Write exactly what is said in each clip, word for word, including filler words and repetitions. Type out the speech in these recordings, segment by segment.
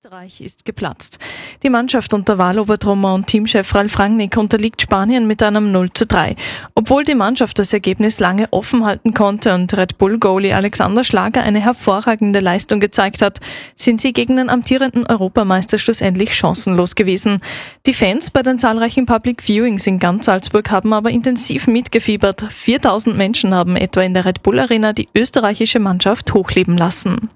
Österreich ist geplatzt. Die Mannschaft unter Wahlobertrummer und Teamchef Ralf Rangnick unterliegt Spanien mit einem null zu drei. Obwohl die Mannschaft das Ergebnis lange offen halten konnte und Red Bull-Goalie Alexander Schlager eine hervorragende Leistung gezeigt hat, sind sie gegen den amtierenden Europameister schlussendlich chancenlos gewesen. Die Fans bei den zahlreichen Public Viewings in ganz Salzburg haben aber intensiv mitgefiebert. viertausend Menschen haben etwa in der Red Bull Arena die österreichische Mannschaft hochleben lassen.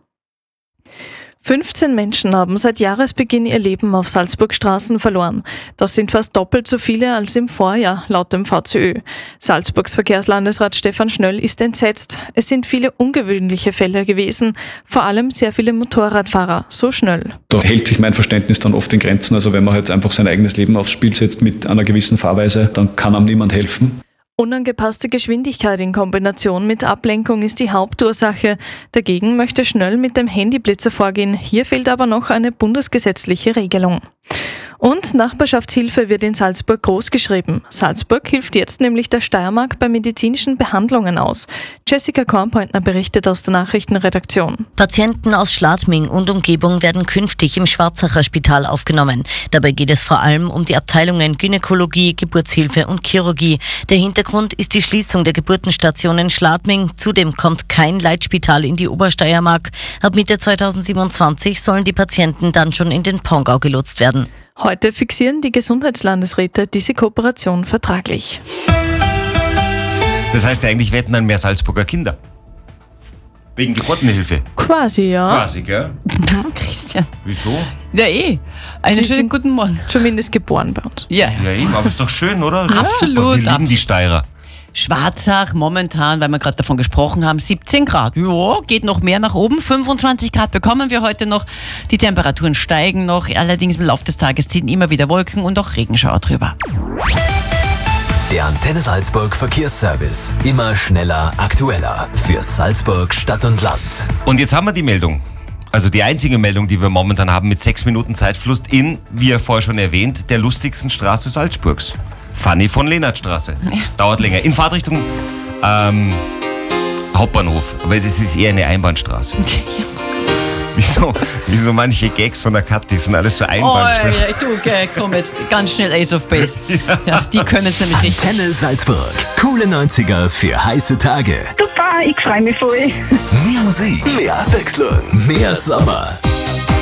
fünfzehn Menschen haben seit Jahresbeginn ihr Leben auf Salzburgs Straßen verloren. Das sind fast doppelt so viele als im Vorjahr, laut dem V Z Ö. Salzburgs Verkehrslandesrat Stefan Schnöll ist entsetzt. Es sind viele ungewöhnliche Fälle gewesen, vor allem sehr viele Motorradfahrer, so Schnöll. Da hält sich mein Verständnis dann oft in Grenzen. Also wenn man halt einfach sein eigenes Leben aufs Spiel setzt mit einer gewissen Fahrweise, dann kann einem niemand helfen. Unangepasste Geschwindigkeit in Kombination mit Ablenkung ist die Hauptursache. Dagegen möchte Schnöll mit dem Handyblitzer vorgehen. Hier fehlt aber noch eine bundesgesetzliche Regelung. Und Nachbarschaftshilfe wird in Salzburg großgeschrieben. Salzburg hilft jetzt nämlich der Steiermark bei medizinischen Behandlungen aus. Jessica Kornpointner berichtet aus der Nachrichtenredaktion. Patienten aus Schladming und Umgebung werden künftig im Schwarzacher Spital aufgenommen. Dabei geht es vor allem um die Abteilungen Gynäkologie, Geburtshilfe und Chirurgie. Der Hintergrund ist die Schließung der Geburtenstation in Schladming. Zudem kommt kein Leitspital in die Obersteiermark. Ab Mitte zweitausendsiebenundzwanzig sollen die Patienten dann schon in den Pongau gelotst werden. Heute fixieren die Gesundheitslandesräte diese Kooperation vertraglich. Das heißt ja eigentlich, wir hätten dann mehr Salzburger Kinder. Wegen Geburtenhilfe. Quasi, ja. Quasi, gell? Christian. Wieso? Ja, eh. Einen Sie schönen sind guten Morgen. Zumindest geboren bei uns. Ja, Ja, eben, aber ist doch schön, oder? Ja, Absolut. super. Wir lieben die Steirer. Schwarzach momentan, weil wir gerade davon gesprochen haben, siebzehn Grad. Ja, geht noch mehr nach oben. fünfundzwanzig Grad bekommen wir heute noch. Die Temperaturen steigen noch. Allerdings im Laufe des Tages ziehen immer wieder Wolken und auch Regenschauer drüber. Der Antenne Salzburg Verkehrsservice. Immer schneller, aktueller. Für Salzburg Stadt und Land. Und jetzt haben wir die Meldung. Also die einzige Meldung, die wir momentan haben mit sechs Minuten Zeitfluss in, wie er vorher schon erwähnt, der lustigsten Straße Salzburgs. Fanny von Lehnert-Straße. Ja. Dauert länger. In Fahrtrichtung ähm, Hauptbahnhof. Aber das ist eher eine Einbahnstraße. Ja. Wieso, wieso manche Gags von der Kathi sind alles für Einbahnstraßen? Oh, ja, du, okay, komm jetzt ganz schnell Ace of Base. Ja, ja, die können es nämlich nicht. Antenne Salzburg. Coole neunziger für heiße Tage. Super, ich freue mich voll. Mehr Musik, mehr Abwechslung, mehr Sommer.